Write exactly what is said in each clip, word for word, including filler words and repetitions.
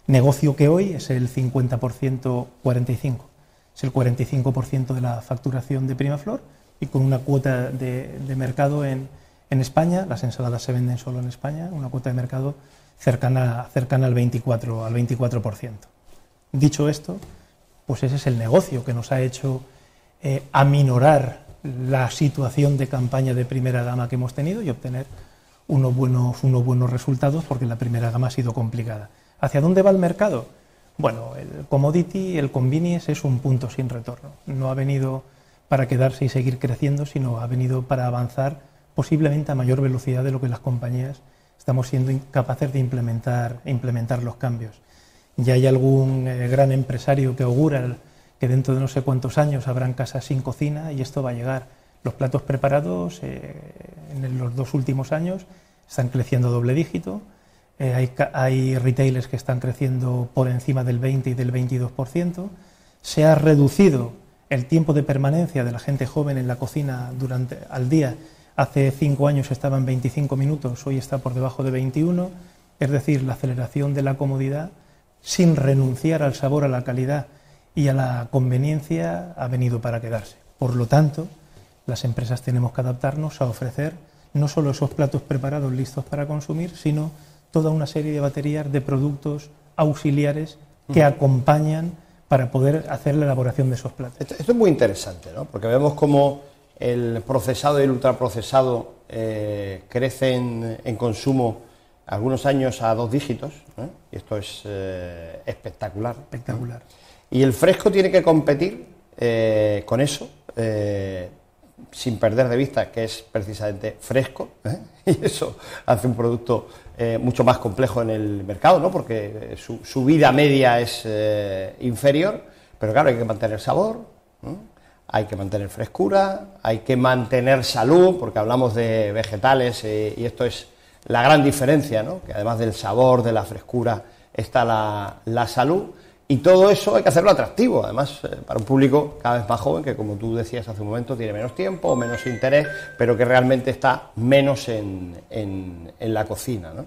Negocio que hoy es el cincuenta por ciento, cuarenta y cinco por ciento. Es el cuarenta y cinco por ciento de la facturación de Primaflor y con una cuota de, de mercado en, en España. Las ensaladas se venden solo en España, una cuota de mercado cercana, cercana al veinticuatro, al veinticuatro por ciento. Dicho esto, pues ese es el negocio que nos ha hecho eh, aminorar la situación de campaña de primera gama que hemos tenido y obtener unos buenos, unos buenos resultados, porque la primera gama ha sido complicada. ¿Hacia dónde va el mercado? Bueno, el commodity, el convenience es un punto sin retorno. No ha venido para quedarse y seguir creciendo, sino ha venido para avanzar posiblemente a mayor velocidad de lo que las compañías estamos siendo capaces de implementar, implementar los cambios. Ya hay algún eh, gran empresario que augura que dentro de no sé cuántos años habrán casas sin cocina y esto va a llegar. Los platos preparados eh, en los dos últimos años están creciendo a doble dígito. Eh, hay, hay retailers que están creciendo por encima del veinte y del veintidós por ciento. Se ha reducido el tiempo de permanencia de la gente joven en la cocina durante al día. Hace cinco años estaba en veinticinco minutos, hoy está por debajo de veintiuno. Es decir, la aceleración de la comodidad, sin renunciar al sabor, a la calidad y a la conveniencia, ha venido para quedarse. Por lo tanto, las empresas tenemos que adaptarnos a ofrecer no solo esos platos preparados listos para consumir, sino toda una serie de baterías de productos auxiliares que uh-huh. acompañan para poder hacer la elaboración de esos platos. Esto, esto es muy interesante, ¿no? Porque vemos cómo el procesado y el ultraprocesado eh, crecen en consumo algunos años a dos dígitos, ¿eh? Y esto es eh, espectacular. Espectacular. ¿Eh? Y el fresco tiene que competir eh, con eso, eh, sin perder de vista que es precisamente fresco, ¿eh? Y eso hace un producto eh, mucho más complejo en el mercado, ¿no? Porque su, su vida media es eh, inferior, pero claro, hay que mantener sabor, ¿eh? Hay que mantener frescura, hay que mantener salud, porque hablamos de vegetales eh, y esto es la gran diferencia, ¿no? Que además del sabor, de la frescura, está la, la salud. Y todo eso hay que hacerlo atractivo, además, eh, para un público cada vez más joven, que como tú decías hace un momento, tiene menos tiempo o menos interés, pero que realmente está menos en, en, en la cocina, ¿no?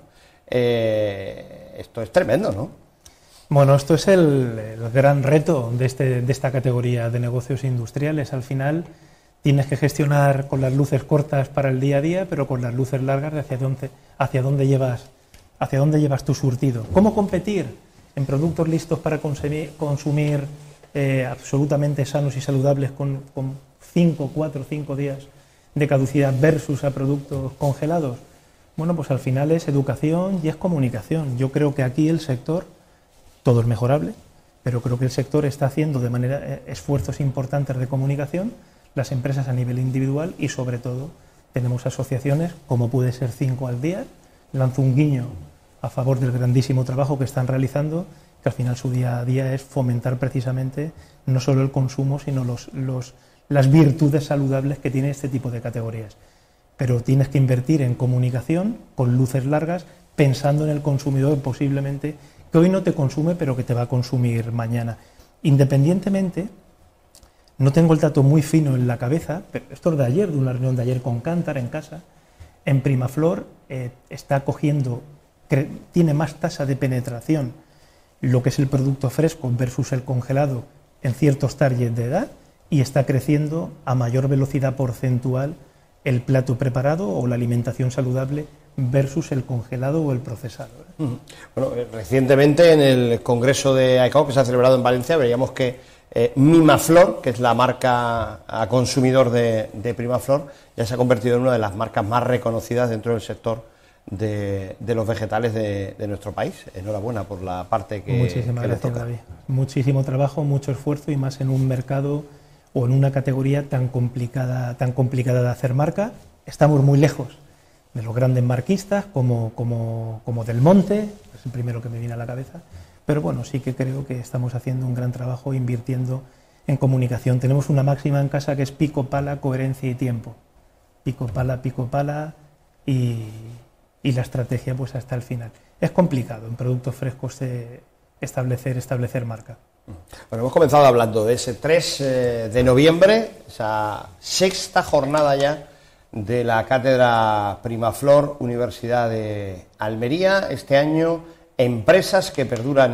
Eh, esto es tremendo, ¿no? Bueno, esto es el, el gran reto de, este, de esta categoría de negocios industriales. Al final tienes que gestionar con las luces cortas para el día a día, pero con las luces largas de hacia dónde, hacia dónde llevas, hacia dónde llevas tu surtido. ¿Cómo competir en productos listos para consumir, consumir eh, absolutamente sanos y saludables con, con cinco, cuatro, cinco días de caducidad versus a productos congelados? Bueno, pues al final es educación y es comunicación. Yo creo que aquí el sector, todo es mejorable, pero creo que el sector está haciendo de manera eh, esfuerzos importantes de comunicación, las empresas a nivel individual y sobre todo tenemos asociaciones como puede ser Cinco al Día. Lanzo un guiño a favor del grandísimo trabajo que están realizando, que al final su día a día es fomentar precisamente no solo el consumo, sino los, los, las virtudes saludables que tiene este tipo de categorías. Pero tienes que invertir en comunicación con luces largas, pensando en el consumidor posiblemente que hoy no te consume, pero que te va a consumir mañana. Independientemente, no tengo el dato muy fino en la cabeza, pero esto es de ayer, de una reunión de ayer con Cántar en casa, en Primaflor eh, está cogiendo, tiene más tasa de penetración lo que es el producto fresco versus el congelado en ciertos targets de edad y está creciendo a mayor velocidad porcentual el plato preparado o la alimentación saludable versus el congelado o el procesado. Bueno, recientemente en el Congreso de A E C A O que se ha celebrado en Valencia veíamos que eh, Mimaflor, que es la marca a consumidor de, de Primaflor, ya se ha convertido en una de las marcas más reconocidas dentro del sector de, de los vegetales de, de nuestro país. Enhorabuena por la parte que, Muchísimas que gracias, le toca. David. Muchísimo trabajo, mucho esfuerzo y más en un mercado o en una categoría tan complicada, tan complicada de hacer marca. Estamos muy lejos de los grandes marquistas como, como, como Del Monte, es el primero que me viene a la cabeza, pero bueno, sí que creo que estamos haciendo un gran trabajo invirtiendo en comunicación. Tenemos una máxima en casa que es pico, pala, coherencia y tiempo. Pico, pala, pico, pala y, y la estrategia pues hasta el final. Es complicado en productos frescos eh, establecer, establecer marca. Bueno, hemos comenzado hablando de ese tres de noviembre, esa sexta jornada ya de la Cátedra Primaflor, Universidad de Almería. Este año, empresas que perduran